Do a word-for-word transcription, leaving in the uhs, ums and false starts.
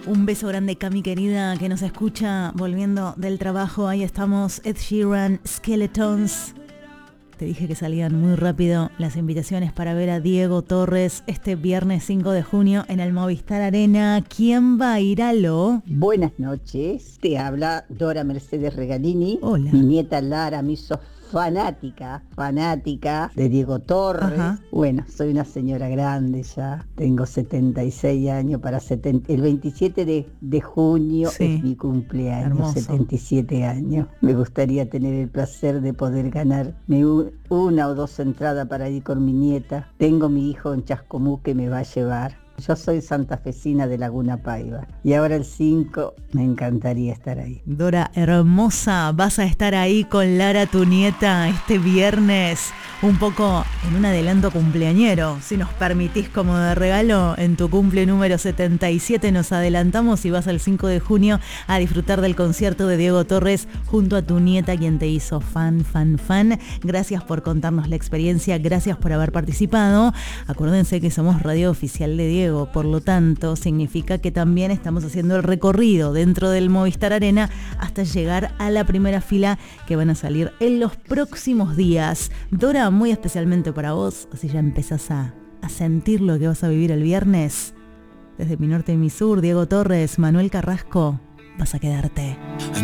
Un beso grande, Cami querida, que nos escucha volviendo del trabajo. Ahí estamos, Ed Sheeran, Skeletons. Te dije que salían muy rápido las invitaciones para ver a Diego Torres este viernes cinco de junio en el Movistar Arena. ¿Quién va a ir a lo? Buenas noches, te habla Dora Mercedes Regalini. Hola. Mi nieta Lara me hizo fanática, fanática de Diego Torres. Ajá. Bueno, soy una señora grande ya, tengo setenta y seis años, para setenta, el veintisiete de, de junio Sí. es mi cumpleaños, Hermoso. setenta y siete años. Me gustaría tener el placer de poder ganarme u- una o dos entradas para ir con mi nieta. Tengo mi hijo en Chascomú que me va a llevar. Yo soy santafesina de Laguna Paiva y ahora el cinco me encantaría estar ahí. Dora, hermosa, vas a estar ahí con Lara, tu nieta, este viernes, un poco en un adelanto cumpleañero. Si nos permitís como de regalo, en tu cumple número setenta y siete nos adelantamos y vas al cinco de junio a disfrutar del concierto de Diego Torres junto a tu nieta, quien te hizo fan, fan, fan. Gracias por contarnos la experiencia, gracias por haber participado. Acuérdense que somos radio oficial de Diego. Por lo tanto, significa que también estamos haciendo el recorrido dentro del Movistar Arena hasta llegar a la primera fila que van a salir en los próximos días. Dora, muy especialmente para vos, si ya empezás a, a sentir lo que vas a vivir el viernes. Desde mi norte y mi sur, Diego Torres, Manuel Carrasco, vas a quedarte.